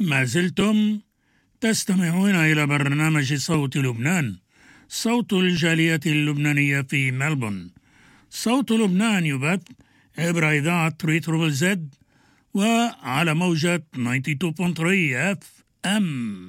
ما زلتم تستمعون إلى برنامج صوت لبنان، صوت الجالية اللبنانية في ملبون. صوت لبنان يبث عبر إذاعة ريتروبل زد وعلى موجة 92.3 FM.